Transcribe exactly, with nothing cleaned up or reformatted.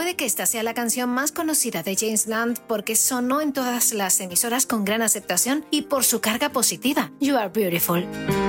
Puede que esta sea la canción más conocida de James Blunt porque sonó en todas las emisoras con gran aceptación y por su carga positiva. You Are Beautiful.